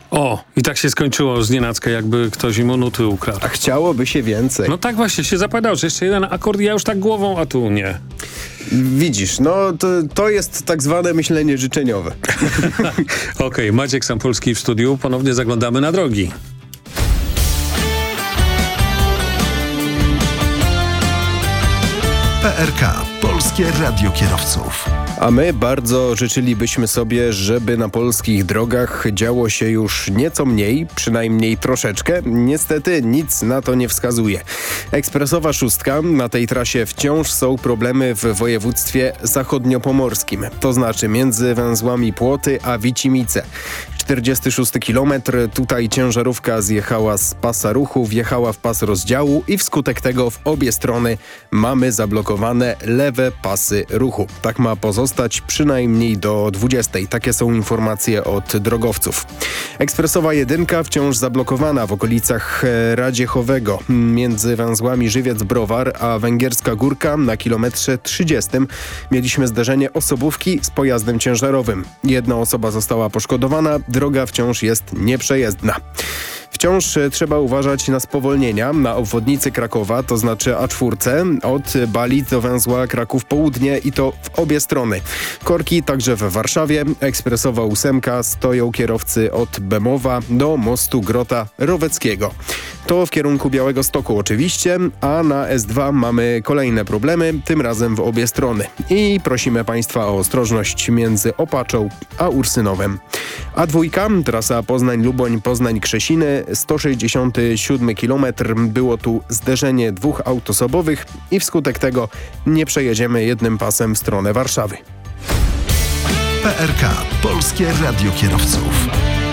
O, i tak się skończyło znienacka, jakby ktoś im nuty ukradł. A chciałoby się więcej. No tak właśnie się zapadał, że jeszcze jeden akord, ja już tak głową, a tu nie. Widzisz, no to jest tak zwane myślenie życzeniowe. Okej, Maciek Sampolski w studiu, ponownie zaglądamy na drogi. PRK, Polskie Radio Kierowców. A my bardzo życzylibyśmy sobie, żeby na polskich drogach działo się już nieco mniej, przynajmniej troszeczkę. Niestety nic na to nie wskazuje. Ekspresowa szóstka, na tej trasie wciąż są problemy w województwie zachodniopomorskim. To znaczy między węzłami Płoty a Wicimice. 46 km, tutaj ciężarówka zjechała z pasa ruchu, wjechała w pas rozdziału i wskutek tego w obie strony mamy zablokowane lewe pasy ruchu. Tak ma pozostać przynajmniej do 20. Takie są informacje od drogowców. Ekspresowa jedynka wciąż zablokowana w okolicach Radziechowego. Między węzłami Żywiec-Browar a Węgierska Górka na kilometrze 30 mieliśmy zderzenie osobówki z pojazdem ciężarowym. Jedna osoba została poszkodowana, droga wciąż jest nieprzejezdna. Wciąż trzeba uważać na spowolnienia na obwodnicy Krakowa, to znaczy A4, od Balic do węzła Kraków Południe i to w obie strony. Korki także w Warszawie. Ekspresowa 8 stoją kierowcy od Bemowa do mostu Grota Roweckiego. To w kierunku Białegostoku oczywiście, a na S2 mamy kolejne problemy, tym razem w obie strony. I prosimy Państwa o ostrożność między Opaczą a Ursynowem. A2, trasa Poznań-Luboń, Poznań-Krzesiny, 167 km. Było tu zderzenie dwóch aut osobowych i wskutek tego nie przejedziemy jednym pasem w stronę Warszawy. PRK, Polskie Radio Kierowców.